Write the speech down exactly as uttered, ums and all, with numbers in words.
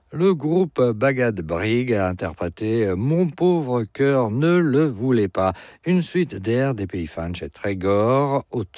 Le groupe Bagad Brig a interprété Mon pauvre cœur ne le voulait pas, une suite d'air des pays fans chez Trégor,